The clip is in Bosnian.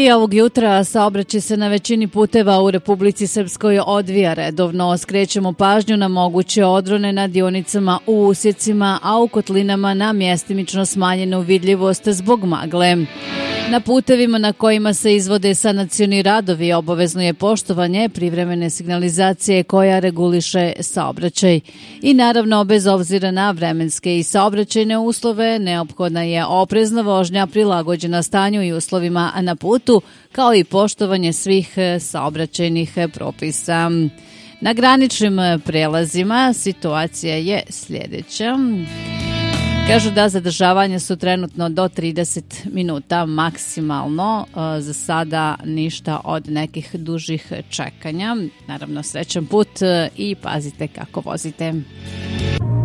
I ovog jutra saobraćaj se na većini puteva u Republici Srpskoj odvija redovno. Skrećemo pažnju na moguće odrone na dionicama u usjecima, a u kotlinama na mjestimično smanjenu vidljivost zbog magle. Na putevima na kojima se izvode sanacioni radovi obavezno je poštovanje privremene signalizacije koja reguliše saobraćaj. I naravno, bez obzira na vremenske i saobraćajne uslove, neophodna je oprezna vožnja prilagođena stanju i uslovima na putu, kao i poštovanje svih saobraćajnih propisa. Na graničnim prelazima situacija je sljedeća. Kažu da zadržavanja su trenutno do 30 minuta maksimalno, za sada ništa od nekih dužih čekanja. Naravno, srećan put i pazite kako vozite.